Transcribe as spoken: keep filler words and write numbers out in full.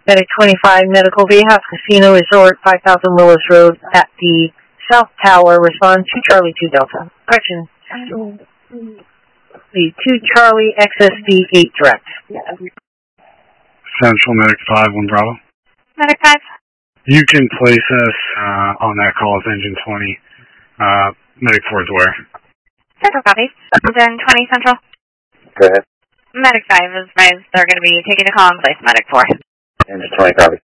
Medic twenty-five, Medical Bayhouse Casino Resort, five thousand Willis Road at the South Tower. Respond to Charlie two Delta. Correction. The two Charlie X S D eight direct. Central Medic five, one Bravo. Medic five. You can place us uh, on that call with engine twenty. Uh, Medic four is where? Central copy. Engine twenty Central. Go ahead. Medic five is advised they're going to be taking a call in place. Medic four. Engine twenty copy.